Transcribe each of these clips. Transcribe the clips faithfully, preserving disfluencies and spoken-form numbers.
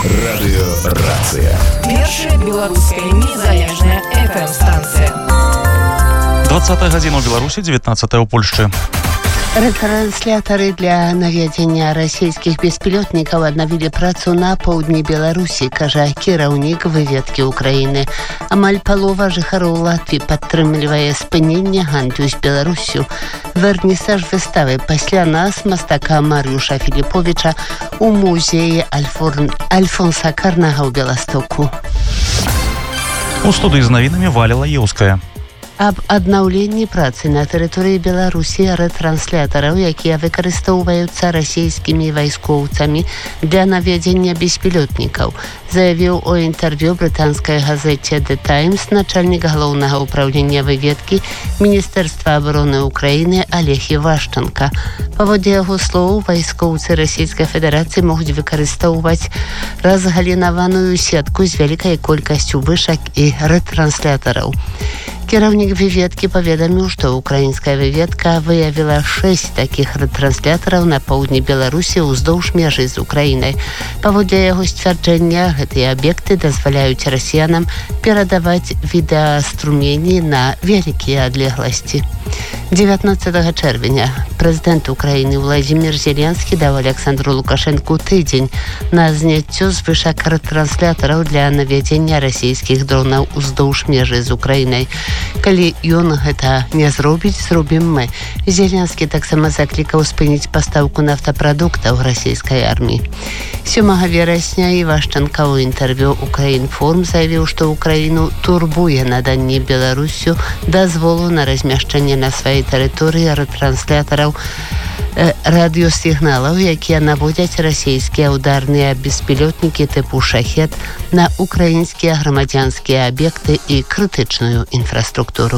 Радыёрацыя. Першая беларуская незалежная эф эм-станцыя. двадцатая гадзіна ў Беларусі, дзевятнадцатая ў Польшчы. Рэтрансляторы для наведення расійскіх беспілётнікаў аднавілі працу на поўдні Беларусі, кажа кіраўнік выведкі Украіны. Амаль палова жыхароў Латвіі падтрымлівае спыненне гандлю з Беларусю. Вернісаж выставы пасля нас мастака Мар'юша Філіповіча у музеі Альфон... Альфонса Карнага ў Беластоку. У студыі з навінамі Валя Лаеўская. Аб аднаўленні працы на тэрыторыі Беларусі рэтранслятараў, якія выкарыстоўваюцца расійскімі вайскоўцамі для наведення беспілётнікаў, заявіў у інтэрв'ю брытанскай газеце The Times начальнік галоўнага ўпраўлення выведкі Міністэрства абароны Украіны Олег Івашчанка. Паводле яго слоў, вайскоўцы Расійскай Федэрацыі могуць выкарыстоўваць разгалінаваную сетку з вялікай колькасцю вышак і рэтранслятараў. Кіраўнік выведкі паведаміў, што украінская выведка выявіла шэсць такіх рэтранслятораў на поўдні Беларусі ўздоўж мяжы з Украінай. Паводле яго сцвярджэння, гэтыя аб'екты дазваляюць расіянам перадаваць відэаструмені на вялікія адлегласці. дзевятнаццатага чэрвеня прэзідэнт Украіны Владзімір Зеленскі даў Александру Лукашэнку тыдзень на зняццё з вышак рэтранслятораў для наведення расійскіх дронаў уздоўж мяжы з Украінай. Калі ён гэта не зробіць, зробім мы. Зеленскі таксама заклікаў спыніць пастаўку нафтапрадуктаў расійскай арміі. сёмага верасня Івашчанка ў інтэрв'ю «Украінформ» заявіў, што Украіну турбуе наданне Беларусю дазволу на размяшчэнне на сваёй тэрыторыі рэтранслятараў э, радыёсігналаў, якія наводзяць расійскія ўдарныя беспілётнікі тыпу «Шахет» на украінскія грамадзянскія аб'екты і крытычную інфраструктуру.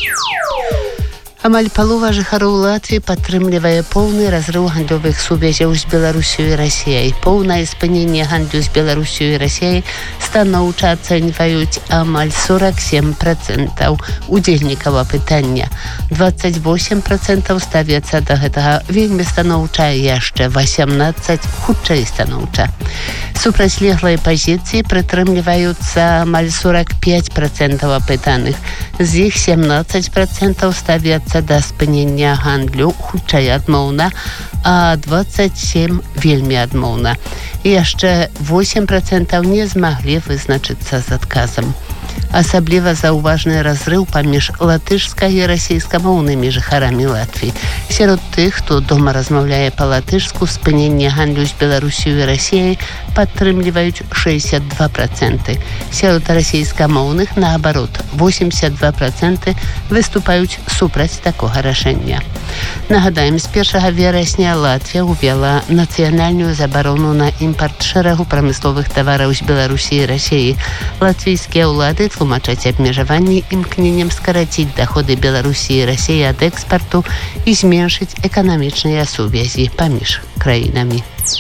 Амаль палова жыхароў Латвіі падтрымлівае поўны разрыў гандлёвых сувязяў з Беларусю і Расіяй. Поўнае спыненне гандлю з Беларусю і Расіяй станоўча ацэньваюць амаль сорок семь процентаў удзельнікаў апытання. двадцать восемь процентаў ставяцца да гэтага вельмі станоўча, яшчэ восемнадцать хутчэй станоўча. Супрацьлеглай пазіцыі прытрымліваюцца амаль сорок пять процентаў апытаных. З іх семнадцать процентаў ставяцца да спынення гандлю хутчэй адмоўна, а двадцать семь вельмі адмоўна. І яшчэ восемь процентаў не змаглі вызначыцца з адказам. Асабліва заўважны разрыў паміж латышскай і расійскамоўнымі жыхарамі Латвіі. Сярод тых, хто дома размаўляе па-латышску, спыненне гандлю з Беларусю і Расіяй падтрымліваюць шэсцьдзясят два проценты. Сярод расійскамоўных, наабарот, восемьдесят два проценты выступаюць супраць такога рашэння. Нагадаем, з першага верасня Латвія ўвяла нацыянальную забарону на імпарт шэрагу прамысловых тавараў з Беларусі і Расіі. Латвійскія ўлады тлумачаць абмежаванні імкненнем скараціць даходы Беларусі і Расіі ад экспарту і зменшыць эканамічныя сувязі паміж краінамі.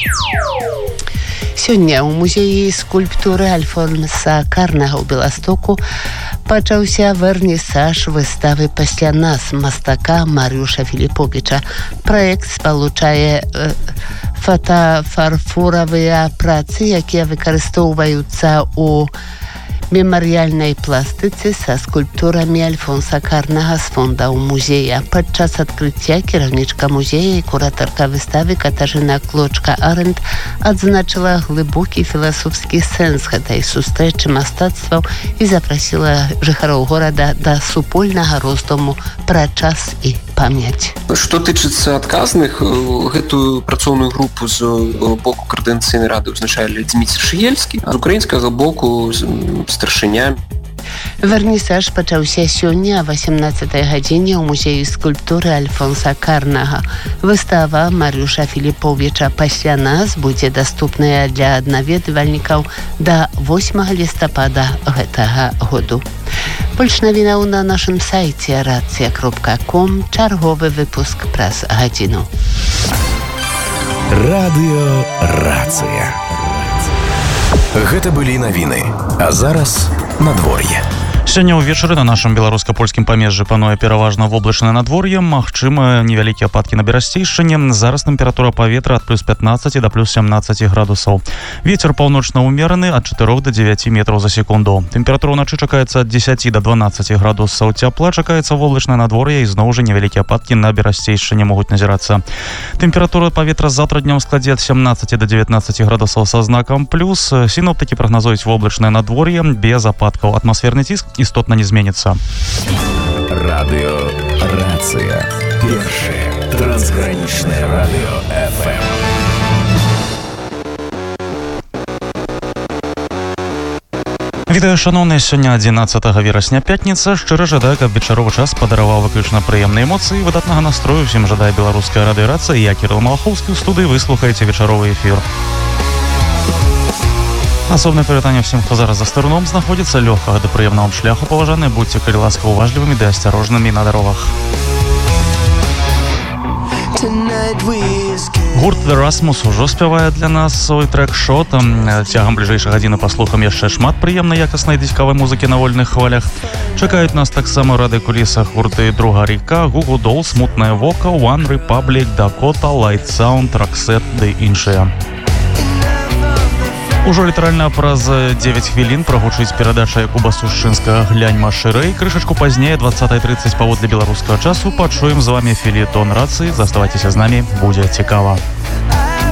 Сёння ў музеі скульптуры Альфонса Карнага ў Беластоку пачаўся вернісаж выставы «Пасля нас» мастака Мар'юша Філіповіча. Праект спалучае э, фотафарфоравыя працы, якія выкарыстоўваюцца ў мемарыяльнай пластыцы са скульптурамі Альфонса Карнага з фондаў музея. Падчас адкрыцця кіраўнічка музея і куратарка выставы Катажына Клочка-Арэнд адзначыла глыбокі філасофскі сэнс гэтай сустрэчы мастацтваў і запрасіла жыхароў горада да супольнага роздуму пра час і памяць. Што тычыцца адказных, гэтую працоўную групу з боку Коордынацыйнай рады ўзначалі Дзміцер Шыельскі, а з украінскага боку старшыня. Вернісаж пачаўся сёння а восемнадцатай гадзіне ў музеі скульптуры Альфонса Карнага. Выстава Мар'юша Філіповіча «Пасля нас» будзе даступная для наведвальнікаў да восьмага лістапада гэтага году. Больш навінаў на нашым сайце рацыя кропка ком. Чарговы выпуск праз гадзіну. Радыёрацыя. Гэта былі навіны. А зараз надвор'е. Сёння ўвечары на нашым беларуска-польскім памежжы пануе пераважна воблачнае надвор'е, магчыма невялікія ападкі на берасцейшыне. Зараз тэмпература паветра ад плюс пятнаццаць да плюс сямнаццаць градусаў. Вецер паўночна ўмераны ад чатырох да дзевяці метраў за секунду. Тэмпература ўначы чакаецца ад дзесяці да дванаццаці градусаў цяпла. Чакаецца воблачнае надвор'е і зноў жа невялікія ападкі на берасцейшыне могуць назірацца. Тэмпература паветра заўтра днём складзе ад сямнаццаці да дзевятнаццаці градусаў са знакам плюс. Сіноптыкі прагназуюць воблачнае надвор'е без ападкаў. Атмасферны ціск істотна не зменіцца. Радыё Рацыя. Першае трансгранічнае радыё эф эм. Вітаю, шаноўныя, сёння адзінаццатага верасня пятніца. Шчыра жадаю, каб вечаровы час падараваў выключна прыемныя эмоцыі, выдатнага настрою. Усім жадае беларуская радыё Рацыя. Я Кірыл Малахоўскі, ў студыі вы слухаеце вечаровы эфір. Асобнае прывітанне всім, хто зараз за старуном знаходзіцца. Лёгкага да прыемнага шляху, паважаныя, будьце калі ласка уважлівымі ды асцярожнымі на дарогах. Гурт The Rasmus ужо спявае для нас свой трек-шот. Цягам бліжэйшай гадзіны паслухам яшчэ шмат прыемнай якаснай дыськавай музыкі на вольных хвалях. Чакаюць нас таксама рады кулісах гурты Друга Ріка, Гугу Дол, Смутная Вока, One Republic, Dakota, Light Sound, Roxette ды іншыя. Ужо літаральна праз дзевяць хвілін прагучыць перадача Якуба Сушчынскага «Глянь, Машырэй». Крышачку пазней, двадцатая тридцать паводле беларускага часу, пачуем з вамі фелетон Рацыі. Заставайцеся з намі, будзе цікава.